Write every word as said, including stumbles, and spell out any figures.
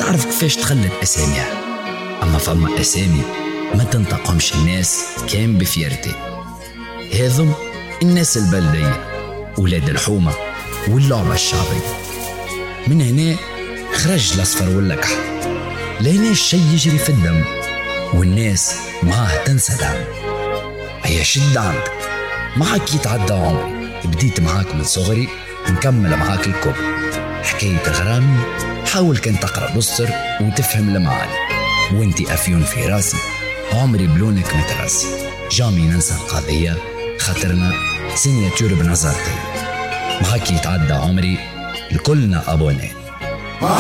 تعرف كيفاش تخلد أساميها. أما فما أسامي ما تنطقهمش الناس كان بفيرتي، هذم الناس البلدية، ولاد الحومة واللعبة الشعبية. من هنا خرج الأصفر واللكح، لهنا الشي يجري في الدم والناس معاه تنسى دعم. هيا شد عندك، معك يتعدى عمري، بديت معاك من صغري نكمل معاك الكل. حكاية غرامي حاول كان تقرأ بصر وتفهم المعاني، وانتي أفيون في راسي عمري بلونك متراسي. جامي ننسى القضية خاطرنا سينياتور بنظرتي، معاك يتعدى عمري لكلنا أبوني.